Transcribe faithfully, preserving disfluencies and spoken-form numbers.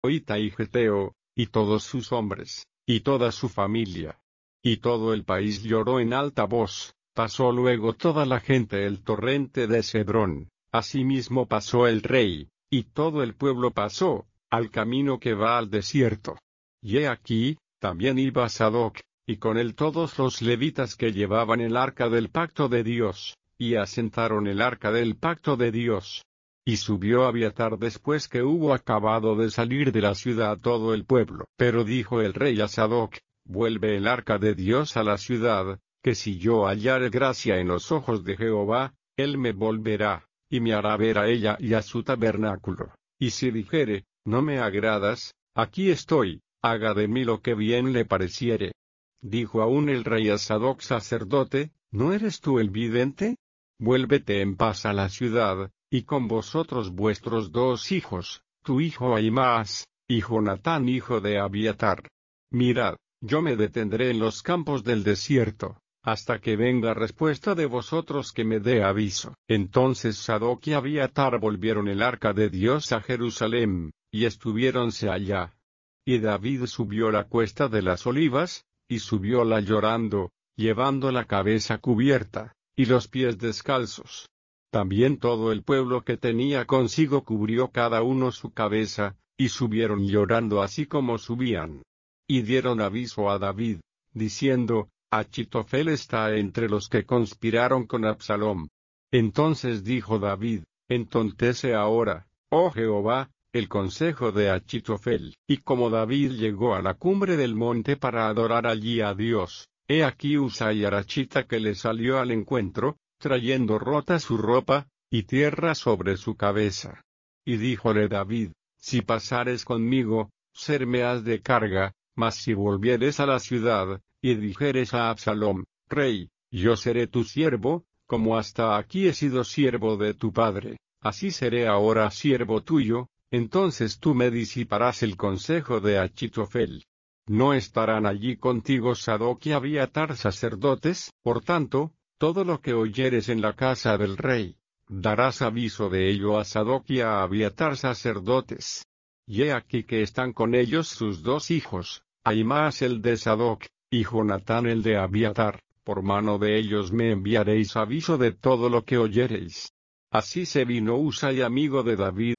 Itai Geteo, y todos sus hombres, y toda su familia. Y todo el país lloró en alta voz. Pasó luego toda la gente el torrente de Cedrón, asimismo pasó el rey, y todo el pueblo pasó, al camino que va al desierto. Y he aquí, también iba Sadoc, y con él todos los levitas que llevaban el arca del pacto de Dios, y asentaron el arca del pacto de Dios. Y subió Abiatar después que hubo acabado de salir de la ciudad todo el pueblo. Pero dijo el rey a Sadoc, vuelve el arca de Dios a la ciudad, que si yo hallare gracia en los ojos de Jehová, él me volverá, y me hará ver a ella y a su tabernáculo. Y si dijere, no me agradas, aquí estoy, haga de mí lo que bien le pareciere. Dijo aún el rey a Sadoc sacerdote, ¿no eres tú el vidente? Vuélvete en paz a la ciudad, y con vosotros vuestros dos hijos, tu hijo Ahimaas, y Jonatán hijo de Abiatar. Mirad, yo me detendré en los campos del desierto, hasta que venga respuesta de vosotros que me dé aviso. Entonces Sadoc y Abiatar volvieron el arca de Dios a Jerusalén, y estuviéronse allá. Y David subió la cuesta de las olivas, y subióla llorando, llevando la cabeza cubierta, y los pies descalzos. También todo el pueblo que tenía consigo cubrió cada uno su cabeza, y subieron llorando así como subían. Y dieron aviso a David, diciendo, Achitofel está entre los que conspiraron con Absalom. Entonces dijo David, entontece ahora, oh Jehová, el consejo de Achitofel. Y como David llegó a la cumbre del monte para adorar allí a Dios, he aquí Usai Arachita que le salió al encuentro, trayendo rota su ropa, y tierra sobre su cabeza. Y díjole David, si pasares conmigo, serme has de carga, mas si volvieres a la ciudad, y dijeres a Absalom, rey, yo seré tu siervo, como hasta aquí he sido siervo de tu padre, así seré ahora siervo tuyo, entonces tú me disiparás el consejo de Achitofel. ¿No estarán allí contigo Sadoc y Abiatar sacerdotes? Por tanto, todo lo que oyeres en la casa del rey, darás aviso de ello a Sadoc y a Abiatar sacerdotes. Y he aquí que están con ellos sus dos hijos, Ahimaas el de Sadoc, y Jonatán el de Abiatar, por mano de ellos me enviaréis aviso de todo lo que oyereis. Así se vino Usai amigo de David